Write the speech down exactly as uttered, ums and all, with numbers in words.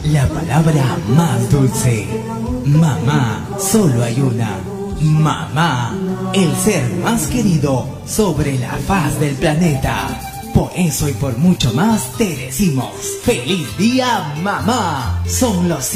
la palabra más dulce. Mamá, solo hay una. Mamá, el ser más querido sobre la faz del planeta. Por eso y por mucho más te decimos ¡Feliz Día, Mamá! Son los